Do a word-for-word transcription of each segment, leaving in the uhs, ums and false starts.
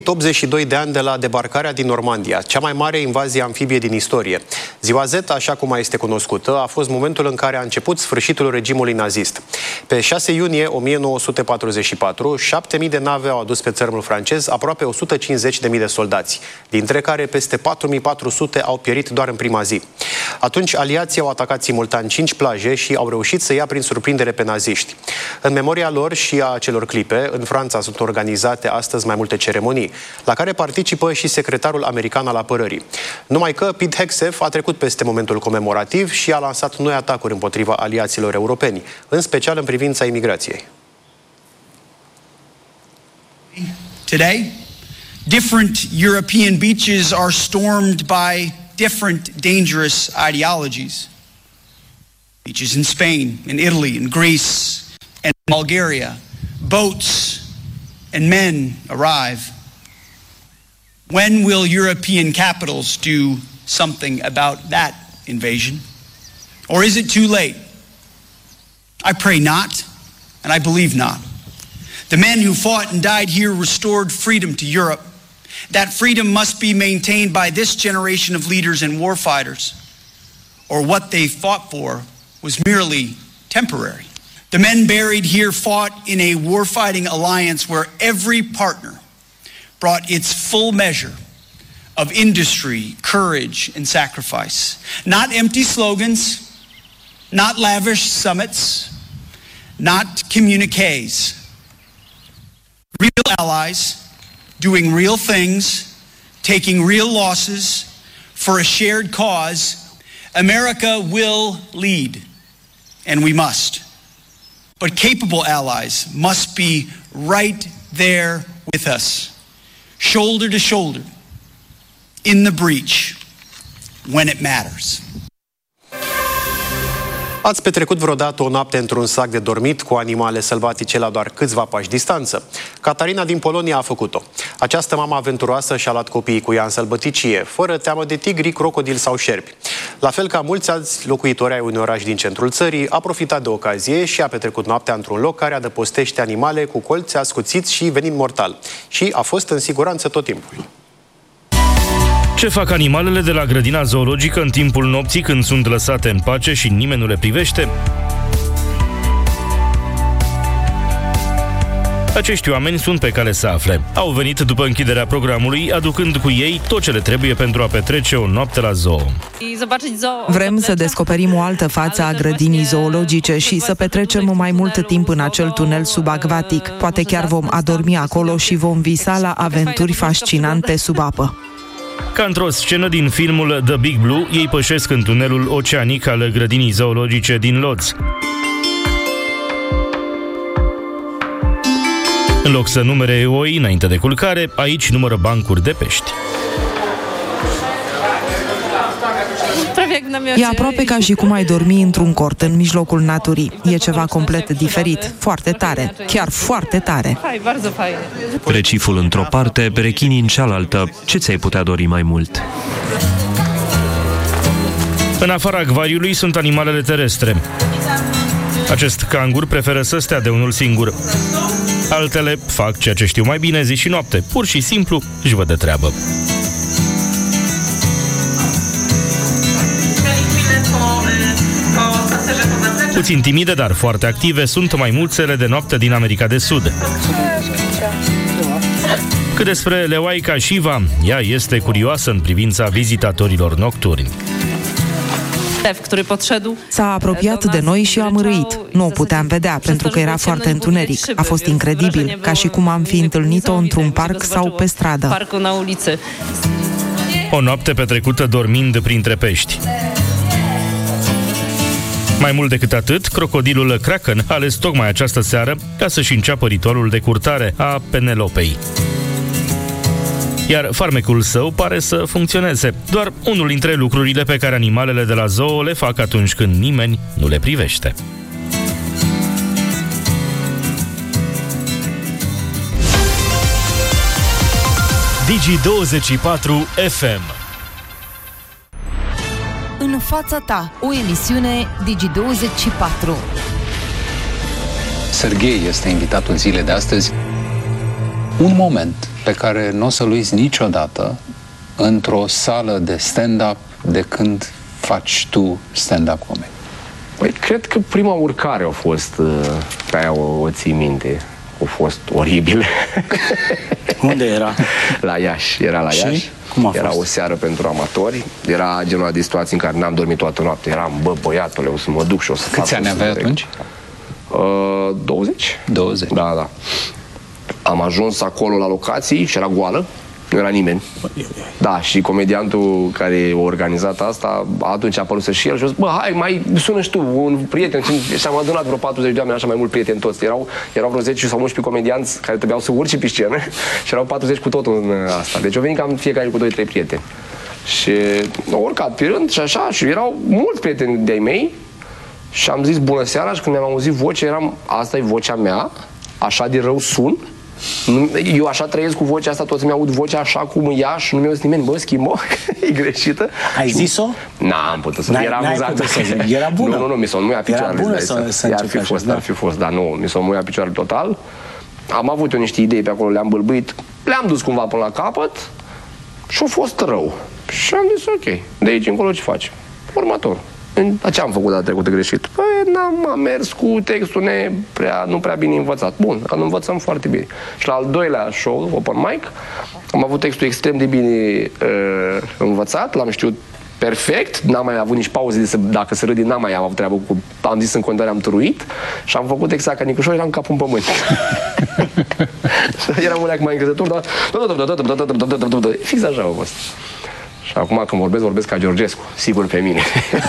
optzeci și doi de ani de la debarcarea din Normandia, cea mai mare invazie amfibie din istorie. Ziua Z, așa cum mai este cunoscută, a fost momentul în care a început sfârșitul regimului nazist. Pe șase iunie o mie nouă sute patruzeci și patru, șapte mii de nave au adus pe țărmul francez aproape o sută cincizeci de mii de soldați, dintre care peste patru mii patru sute au pierit doar în prima zi. Atunci, aliații au atacat simultan cinci plaje și au reușit să ia prin surprindere pe naziști. În memoria lor și a celor clipe, în Franța sunt organizate astăzi mai multe ceremonii, la care participă și secretarul american al apărării. Numai că Pete Hegseth a trecut peste momentul comemorativ și a lansat noi atacuri împotriva aliaților europeni, în special în privința imigrației. Today, different European beaches are stormed by different dangerous ideologies. Beaches in Spain, in Italy, in Greece, and Bulgaria. Boats and men arrive. When will European capitals do something about that invasion? Or is it too late? I pray not, and I believe not. The men who fought and died here restored freedom to Europe. That freedom must be maintained by this generation of leaders and warfighters, or what they fought for was merely temporary. The men buried here fought in a warfighting alliance where every partner brought its full measure of industry, courage, and sacrifice. Not empty slogans, not lavish summits, not communiques. Real allies doing real things, taking real losses for a shared cause. America will lead, and we must. But capable allies must be right there with us. Shoulder to shoulder, in the breach, when it matters. Ați petrecut vreodată o noapte într-un sac de dormit cu animale sălbatice la doar câțiva pași distanță? Catarina din Polonia a făcut-o. Această mamă aventuroasă și-a luat copiii cu ea în sălbăticie, fără teamă de tigri, crocodili sau șerpi. La fel ca mulți alți locuitori ai unui oraș din centrul țării, a profitat de ocazie și a petrecut noaptea într-un loc care adăpostește animale cu colți ascuțiți și venin mortal. Și a fost în siguranță tot timpul. Ce fac animalele de la grădina zoologică în timpul nopții când sunt lăsate în pace și nimeni nu le privește? Acești oameni sunt pe cale să afle. Au venit după închiderea programului, aducând cu ei tot ce le trebuie pentru a petrece o noapte la zoo. Vrem să descoperim o altă față a grădinii zoologice și să petrecem mai mult timp în acel tunel subacvatic. Poate chiar vom adormi acolo și vom visa la aventuri fascinante sub apă. Ca într-o scenă din filmul The Big Blue, ei pășesc în tunelul oceanic al grădinii zoologice din Lodz. În loc să numere oi înainte de culcare, aici numără bancuri de pești. E aproape ca și cum ai dormi într-un cort în mijlocul naturii. E ceva complet diferit, foarte tare, chiar foarte tare. Reciful într-o parte, rechinii în cealaltă. Ce ți-ai putea dori mai mult? În afara acvariului sunt animalele terestre. Acest cangur preferă să stea de unul singur. Altele fac ceea ce știu mai bine zi și noapte. Pur și simplu își văd de treabă. Puțin timide, dar foarte active, sunt maimuțele de noapte din America de Sud. Cât despre leoaica Shiva, ea este curioasă în privința vizitatorilor nocturni. S-a apropiat de noi și a mărâit. Nu o puteam vedea, pentru că era foarte întuneric. A fost incredibil, ca și cum am fi întâlnit-o într-un parc sau pe stradă. O noapte petrecută dormind printre pești. Mai mult decât atât, crocodilul Kraken a ales tocmai această seară ca să-și înceapă ritualul de curtare a Penelopei. Iar farmecul său pare să funcționeze. Doar unul dintre lucrurile pe care animalele de la zoo le fac atunci când nimeni nu le privește. Digi douăzeci și patru F M. În fața ta, o emisiune Digi douăzeci și patru. Serghei este invitatul zilei de astăzi. Un moment pe care nu o să-l uiți niciodată într-o sală de stand-up de când faci tu stand-up comedy? Păi, cred că prima urcare a fost, pe aia o, o ții minte, a fost oribil. Unde era? La Iași, era la Și? Iași. Cum a era fost? o seară pentru amatori, era genul de situații în care n-am dormit toată noaptea, eram, bă, băiatule, o să mă duc și o să fac... Câți ani aveai atunci? Uh, douăzeci. douăzeci. Da, da. Am ajuns acolo la locații și era goală, nu era nimeni. Da, și comediantul care a organizat asta, atunci a apărut și el și a zis, bă, hai, mai sună și tu, un prieten. Și am adunat vreo patruzeci de oameni, așa mai mult prieteni toți. Erau, erau vreo zece sau unsprezece comedianți care trebuiau să urce pe scenă și erau patruzeci cu totul în asta. Deci au venit cam fiecare cu doi trei prieteni. Și au urcat pe rând și așa, și erau mulți prieteni de-ai mei și am zis bună seara și când mi-am auzit vocea, eram, asta e vocea mea, așa de rău sun. Eu așa trăiesc cu vocea asta, toți mi-aud vocea așa cum ea și nu mi-a zis nimeni, bă, schimbo, e greșită. Ai zis-o? N-am putut să era amuzant. Era bună. Nu, nu, nu, mi s-o muia picioarele. Era bună să, să ar fi fost, ar fi fost, dar nu, mi s-o muia picioarele total. Am avut eu niște idei pe acolo, le-am bâlbâit, le-am dus cumva până la capăt și a fost rău. Și am zis, ok, de aici încolo ce faci? Următor. Ce am făcut data trecută greșit? Păi n-am am mers cu textul ne prea, nu prea bine învățat. Bun, îl învățăm foarte bine. Și la al doilea show, open mic, am avut textul extrem de bine uh, învățat, l-am știut perfect, n-am mai avut nici pauze de să, dacă să râdi, n-am mai avut treabă cu, am zis în continuare, am truit și am făcut exact ca Nicușor, eram capul în pământ. Eram un leac mai încrezător, dar fix așa a fost. Și acum când vorbesc, vorbesc ca Georgescu, sigur pe mine.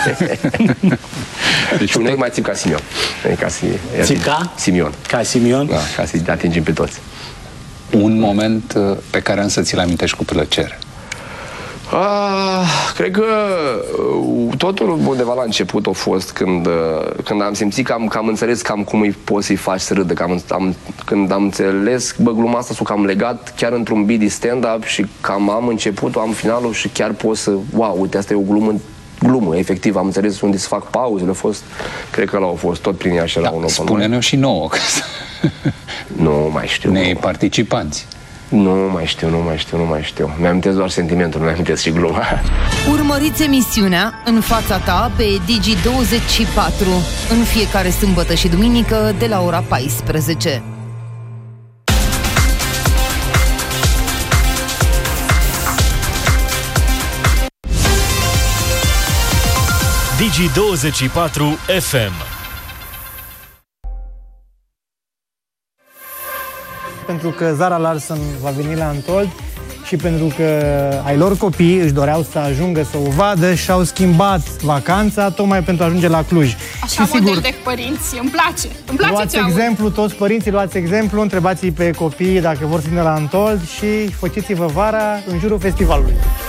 Deci un mai țip ca Simion. Ca țip ca? Simion. Ca Simion? Da, ca să atingem pe toți. Un moment pe care însă ți-l amintești cu plăcere. Ah, cred că totul undeva la început a fost când, când am simțit că am, că am înțeles cam cum îi poți să-i faci să râdă. Că am, am, când am înțeles, bă, gluma asta s-o cam legat chiar într-un beat de stand-up și cam am începutul, am finalul și chiar pot să, wow, uite, asta e o glumă, glumă, efectiv, am înțeles unde să fac pauzele, a fost, cred că l-au fost tot prin ea și era da, un open. Spune-ne-o și nouă. Că nu mai știu. Nei participanți. Nu mai știu, nu mai știu, nu mai știu. Mi-amintesc doar sentimentul, nu mi-amintesc și gluma. Urmăriți emisiunea În fața ta pe Digi douăzeci și patru în fiecare sâmbătă și duminică de la ora paisprezece. Digi douăzeci și patru F M. Pentru că Zara Larsson va veni la Antold și pentru că ai lor copii își doreau să ajungă să o vadă și au schimbat vacanța tocmai pentru a ajunge la Cluj. Așa, și model de părinți, îmi place, îmi place luați ce exemplu, aud. Toți părinții luați exemplu, întrebați-i pe copii dacă vor să vină la Antold și făceți-vă vara în jurul festivalului.